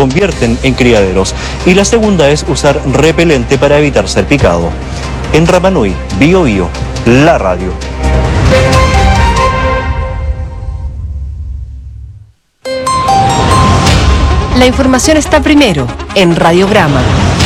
convierten en criaderos. Y la segunda es usar repelente para evitar ser picado. En Rapa Nui, Bio Bio, la radio. La información está primero en Radiograma.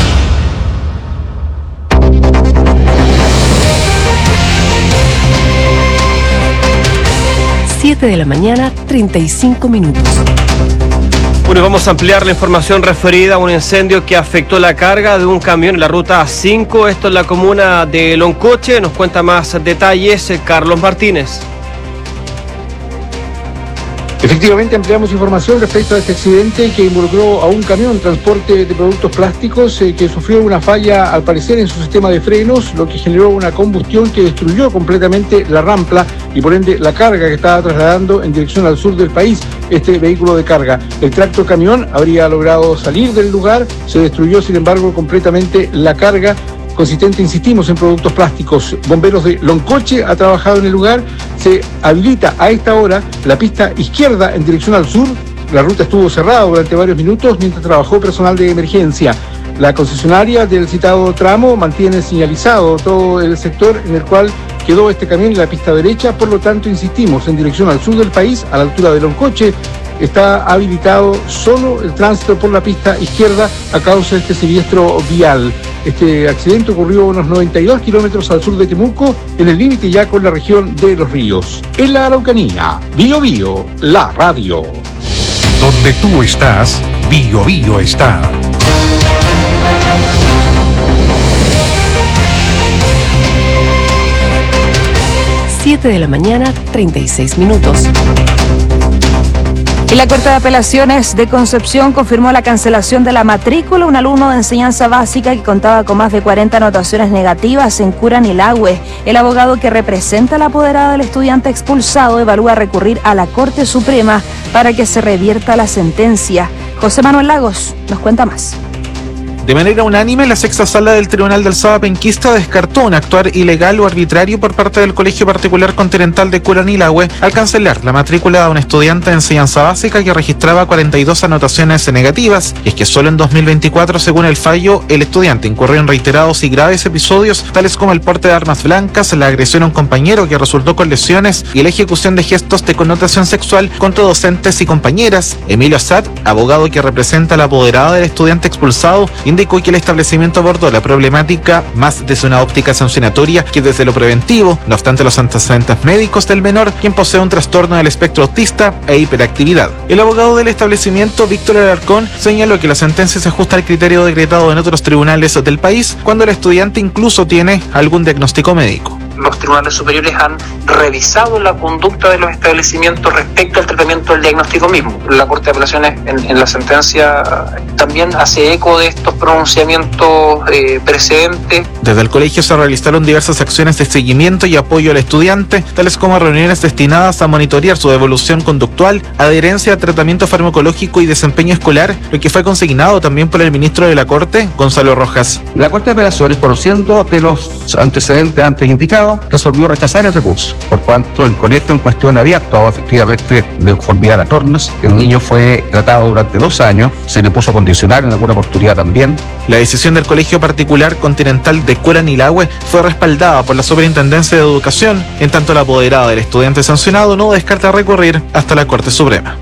7 de la mañana, 35 minutos. Bueno, vamos a ampliar la información referida a un incendio que afectó la carga de un camión en la ruta 5. Esto en la comuna de Loncoche. Nos cuenta más detalles Carlos Martínez. Efectivamente, ampliamos información respecto a este accidente que involucró a un camión transporte de productos plásticos que sufrió una falla, al parecer, en su sistema de frenos, lo que generó una combustión que destruyó completamente la rampla y, por ende, la carga que estaba trasladando en dirección al sur del país este vehículo de carga. El tracto camión habría logrado salir del lugar, se destruyó, sin embargo, completamente la carga, consistente, insistimos, en productos plásticos. Bomberos de Loncoche ha trabajado en el lugar. Se habilita a esta hora la pista izquierda en dirección al sur. La ruta estuvo cerrada durante varios minutos mientras trabajó personal de emergencia. La concesionaria del citado tramo mantiene señalizado todo el sector en el cual quedó este camión en la pista derecha. Por lo tanto, insistimos, en dirección al sur del país, a la altura de Loncoche, está habilitado solo el tránsito por la pista izquierda a causa de este siniestro vial. Este accidente ocurrió a unos 92 kilómetros al sur de Temuco, en el límite ya con la región de Los Ríos. En la Araucanía, Bio Bio, la radio. Donde tú estás, Bio Bio está. Siete de la mañana, 36 minutos. Y la Corte de Apelaciones de Concepción confirmó la cancelación de la matrícula. Un alumno de enseñanza básica que contaba con más de 40 anotaciones negativas en Curanilahue. El abogado que representa a la apoderada del estudiante expulsado evalúa recurrir a la Corte Suprema para que se revierta la sentencia. José Manuel Lagos nos cuenta más. De manera unánime, la sexta sala del Tribunal del Saba Penquista descartó un actuar ilegal o arbitrario por parte del Colegio Particular Continental de Curanilahue al cancelar la matrícula de un estudiante de enseñanza básica que registraba 42 anotaciones negativas. Y es que solo en 2024, según el fallo, el estudiante incurrió en reiterados y graves episodios, tales como el porte de armas blancas, la agresión a un compañero que resultó con lesiones y la ejecución de gestos de connotación sexual contra docentes y compañeras. Emilio Assad, abogado que representa a la apoderada del estudiante expulsado, indicó que el establecimiento abordó la problemática más desde una óptica sancionatoria que desde lo preventivo. No obstante, los antecedentes médicos del menor, quien posee un trastorno del espectro autista e hiperactividad. El abogado del establecimiento, Víctor Alarcón, señaló que la sentencia se ajusta al criterio decretado en otros tribunales del país cuando el estudiante incluso tiene algún diagnóstico médico. Los tribunales superiores han revisado la conducta de los establecimientos respecto al tratamiento del diagnóstico mismo. La Corte de Apelaciones en la sentencia también hace eco de estos pronunciamientos precedentes. Desde el colegio se realizaron diversas acciones de seguimiento y apoyo al estudiante, tales como reuniones destinadas a monitorear su devolución conductual, adherencia a tratamiento farmacológico y desempeño escolar, lo que fue consignado también por el ministro de la Corte, Gonzalo Rojas. La Corte de Apelaciones, conociendo de los antecedentes antes indicados, resolvió rechazar el recurso, por cuanto el colegio en cuestión había actuado efectivamente de conformidad a las normas. El niño fue tratado durante 2 años, se le puso condicional en alguna oportunidad también. La decisión del Colegio Particular Continental de Curanilahue fue respaldada por la Superintendencia de Educación, en tanto la apoderada del estudiante sancionado no descarta recurrir hasta la Corte Suprema.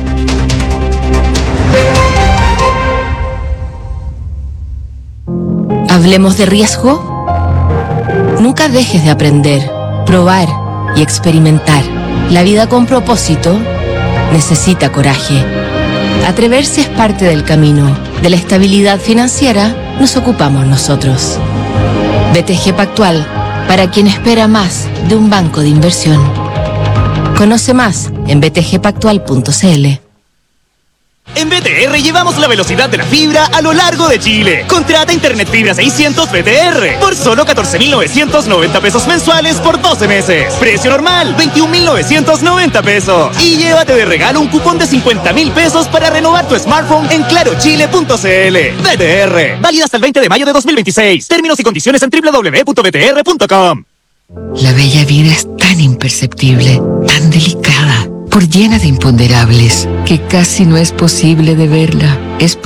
Hablemos de riesgo. Nunca dejes de aprender, probar y experimentar. La vida con propósito necesita coraje. Atreverse es parte del camino. De la estabilidad financiera nos ocupamos nosotros. BTG Pactual, para quien espera más de un banco de inversión. Conoce más en btgpactual.cl. En BTR llevamos la velocidad de la fibra a lo largo de Chile. Contrata Internet Fibra 600 BTR por solo 14.990 pesos mensuales por 12 meses. Precio normal, 21.990 pesos. Y llévate de regalo un cupón de 50.000 pesos para renovar tu smartphone en clarochile.cl. BTR, válida hasta el 20 de mayo de 2026. Términos y condiciones en www.btr.com. La bella vida es tan imperceptible, tan delicada, por llena de imponderables, que casi no es posible de verla. Es